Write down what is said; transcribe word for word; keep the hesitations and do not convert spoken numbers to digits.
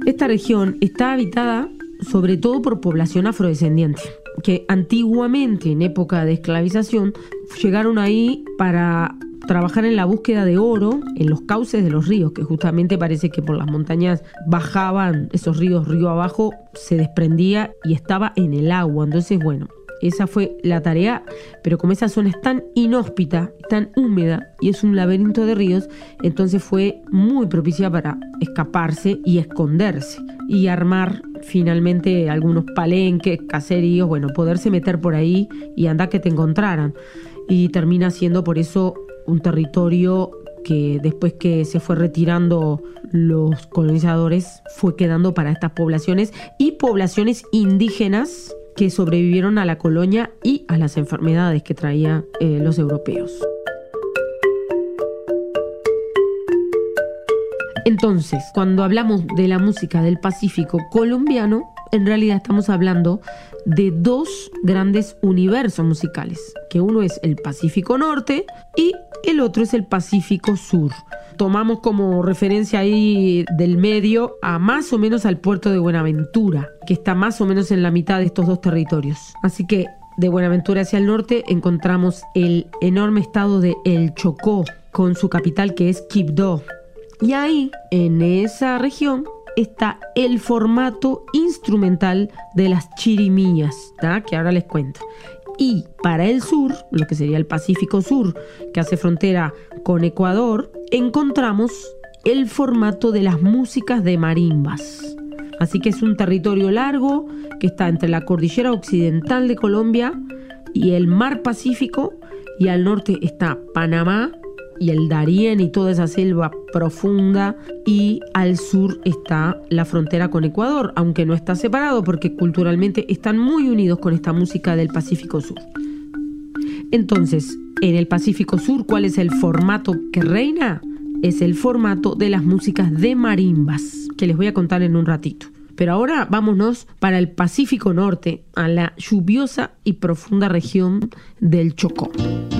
Esta región está habitada sobre todo por población afrodescendiente, que antiguamente, en época de esclavización, llegaron ahí para trabajar en la búsqueda de oro en los cauces de los ríos, que justamente parece que por las montañas bajaban esos ríos río abajo, se desprendía y estaba en el agua. Entonces, bueno, esa fue la tarea, pero como esa zona es tan inhóspita, tan húmeda y es un laberinto de ríos, entonces fue muy propicia para escaparse y esconderse y armar finalmente algunos palenques, caseríos, bueno, poderse meter por ahí y andar que te encontraran. Y termina siendo por eso un territorio que después que se fue retirando los colonizadores fue quedando para estas poblaciones y poblaciones indígenas que sobrevivieron a la colonia y a las enfermedades que traían eh, los europeos. Entonces, cuando hablamos de la música del Pacífico colombiano, en realidad estamos hablando de dos grandes universos musicales, que uno es el Pacífico Norte y el otro es el Pacífico Sur. Tomamos como referencia ahí del medio a más o menos al puerto de Buenaventura, que está más o menos en la mitad de estos dos territorios. Así que de Buenaventura hacia el norte encontramos el enorme estado de El Chocó, con su capital que es Quibdó. Y ahí, en esa región, está el formato instrumental de las chirimías, ¿tá? Que ahora les cuento. Y para el sur, lo que sería el Pacífico Sur, que hace frontera con Ecuador, encontramos el formato de las músicas de marimbas. Así que es un territorio largo que está entre la cordillera occidental de Colombia y el mar Pacífico, y al norte está Panamá y el Darién y toda esa selva profunda, y al sur está la frontera con Ecuador, aunque no está separado porque culturalmente están muy unidos con esta música del Pacífico Sur. Entonces, en el Pacífico Sur, ¿cuál es el formato que reina? Es el formato de las músicas de marimbas, que les voy a contar en un ratito. Pero ahora vámonos para el Pacífico Norte, a la lluviosa y profunda región del Chocó.